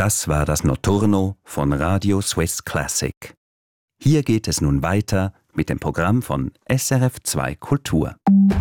Das war das Notturno von Radio Swiss Classic. Hier geht es nun weiter mit dem Programm von SRF 2 Kultur.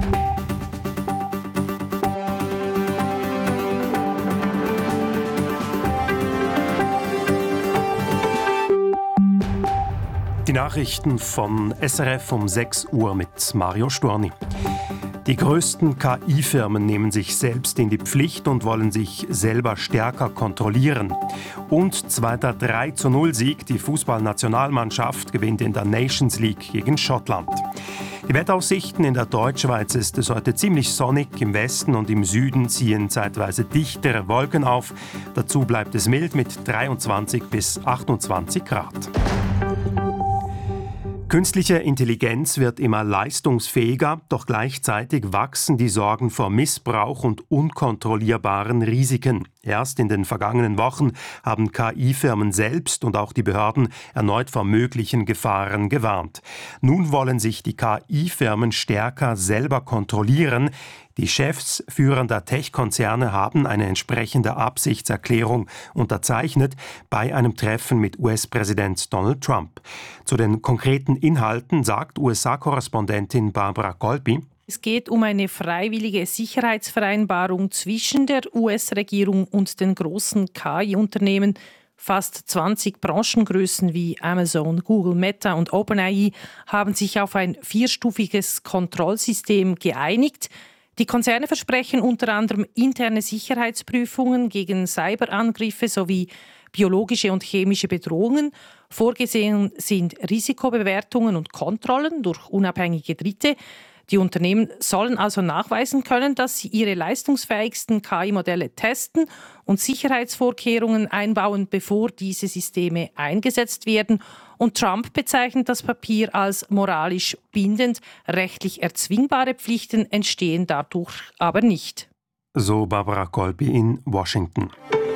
Die Nachrichten von SRF um 6 Uhr mit Mario Storni. Die größten KI-Firmen nehmen sich selbst in die Pflicht und wollen sich selber stärker kontrollieren. Und zweiter 3:0-Sieg, die Fußballnationalmannschaft gewinnt in der Nations League gegen Schottland. Die Wetteraussichten in der Deutschschweiz ist es heute ziemlich sonnig. Im Westen und im Süden ziehen zeitweise dichtere Wolken auf. Dazu bleibt es mild mit 23 bis 28 Grad. Künstliche Intelligenz wird immer leistungsfähiger, doch gleichzeitig wachsen die Sorgen vor Missbrauch und unkontrollierbaren Risiken. Erst in den vergangenen Wochen haben KI-Firmen selbst und auch die Behörden erneut vor möglichen Gefahren gewarnt. Nun wollen sich die KI-Firmen stärker selber kontrollieren. Die Chefs führender Tech-Konzerne haben eine entsprechende Absichtserklärung unterzeichnet bei einem Treffen mit US-Präsident Donald Trump. Zu den konkreten Inhalten sagt USA-Korrespondentin Barbara Colby: Es geht um eine freiwillige Sicherheitsvereinbarung zwischen der US-Regierung und den großen KI-Unternehmen. Fast 20 Branchengrößen wie Amazon, Google, Meta und OpenAI haben sich auf ein 4-stufiges Kontrollsystem geeinigt. Die Konzerne versprechen unter anderem interne Sicherheitsprüfungen gegen Cyberangriffe sowie biologische und chemische Bedrohungen. Vorgesehen sind Risikobewertungen und Kontrollen durch unabhängige Dritte. Die Unternehmen sollen also nachweisen können, dass sie ihre leistungsfähigsten KI-Modelle testen und Sicherheitsvorkehrungen einbauen, bevor diese Systeme eingesetzt werden. Und Trump bezeichnet das Papier als moralisch bindend. Rechtlich erzwingbare Pflichten entstehen dadurch aber nicht. So Barbara Colby in Washington.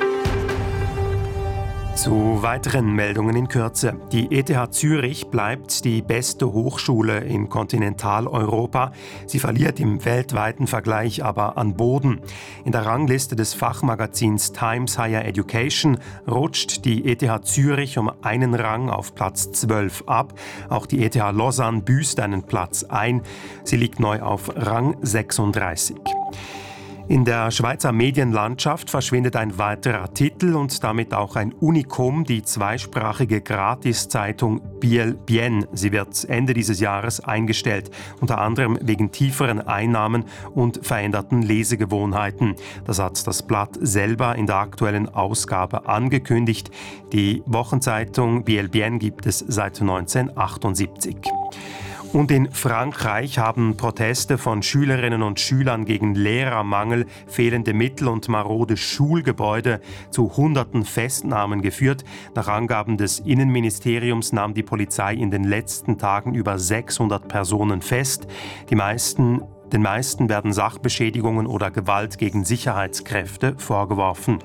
Zu weiteren Meldungen in Kürze. Die ETH Zürich bleibt die beste Hochschule in Kontinentaleuropa. Sie verliert im weltweiten Vergleich aber an Boden. In der Rangliste des Fachmagazins Times Higher Education rutscht die ETH Zürich um einen Rang auf Platz 12 ab. Auch die ETH Lausanne büßt einen Platz ein. Sie liegt neu auf Rang 36. In der Schweizer Medienlandschaft verschwindet ein weiterer Titel und damit auch ein Unikum, die zweisprachige Gratiszeitung Biel Bien. Sie wird Ende dieses Jahres eingestellt, unter anderem wegen tieferen Einnahmen und veränderten Lesegewohnheiten. Das hat das Blatt selber in der aktuellen Ausgabe angekündigt. Die Wochenzeitung Biel Bien gibt es seit 1978. Und in Frankreich haben Proteste von Schülerinnen und Schülern gegen Lehrermangel, fehlende Mittel und marode Schulgebäude zu Hunderten Festnahmen geführt. Nach Angaben des Innenministeriums nahm die Polizei in den letzten Tagen über 600 Personen fest. Den meisten werden Sachbeschädigungen oder Gewalt gegen Sicherheitskräfte vorgeworfen.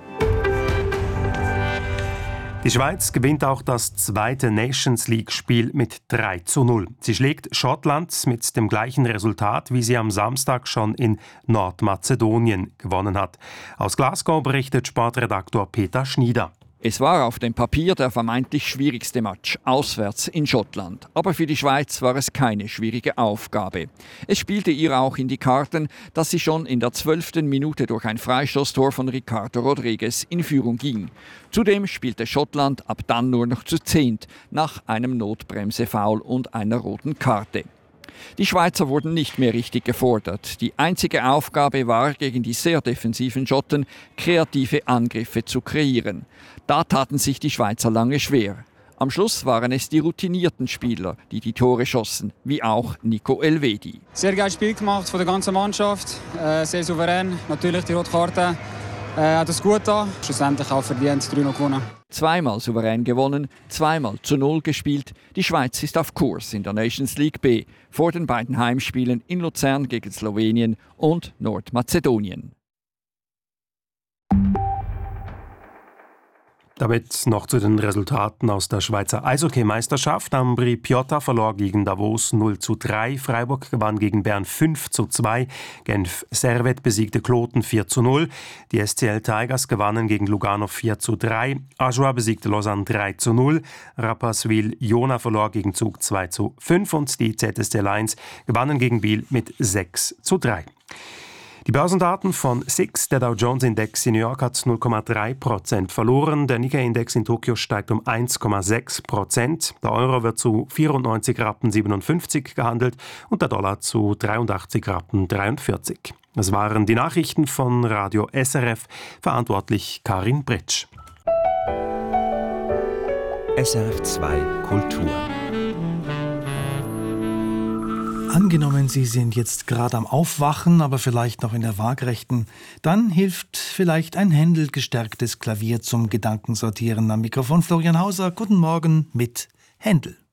Die Schweiz gewinnt auch das zweite Nations League-Spiel mit 3:0. Sie schlägt Schottland mit dem gleichen Resultat, wie sie am Samstag schon in Nordmazedonien gewonnen hat. Aus Glasgow berichtet Sportredaktor Peter Schnieder. Es war auf dem Papier der vermeintlich schwierigste Match, auswärts in Schottland. Aber für die Schweiz war es keine schwierige Aufgabe. Es spielte ihr auch in die Karten, dass sie schon in der 12. Minute durch ein Freistoßtor von Ricardo Rodriguez in Führung ging. Zudem spielte Schottland ab dann nur noch zu 10 nach einem Notbremse-Foul und einer roten Karte. Die Schweizer wurden nicht mehr richtig gefordert. Die einzige Aufgabe war, gegen die sehr defensiven Schotten kreative Angriffe zu kreieren. Da taten sich die Schweizer lange schwer. Am Schluss waren es die routinierten Spieler, die die Tore schossen, wie auch Nico Elvedi. Sehr geiles Spiel gemacht von der ganzen Mannschaft, sehr souverän. Natürlich die rote Karte hat es gut getan. Schlussendlich auch verdient 3-0 gewonnen. Zweimal souverän gewonnen, 2-0 gespielt. Die Schweiz ist auf Kurs in der Nations League B vor den beiden Heimspielen in Luzern gegen Slowenien und Nordmazedonien. Damit noch zu den Resultaten aus der Schweizer Eishockeymeisterschaft. Ambri Piotta verlor gegen Davos 0:3, Freiburg gewann gegen Bern 5:2, Genf Servette besiegte Kloten 4:0, die SCL Tigers gewannen gegen Lugano 4:3, Ajoie besiegte Lausanne 3:0, Rapperswil Jona verlor gegen Zug 2:5 und die ZSC Lions gewannen gegen Biel mit 6:3. Die Börsendaten von SIX, der Dow Jones Index in New York, hat 0,3% verloren. Der Nikkei-Index in Tokio steigt um 1,6%. Der Euro wird zu 94,57 Rappen gehandelt und der Dollar zu 83,43 Rappen. Das waren die Nachrichten von Radio SRF, verantwortlich Karin Bretsch. SRF 2 Kultur. Angenommen, Sie sind jetzt gerade am Aufwachen, aber vielleicht noch in der Waagrechten, dann hilft vielleicht ein Händel-gestärktes Klavier zum Gedankensortieren. Am Mikrofon Florian Hauser. Guten Morgen mit Händel.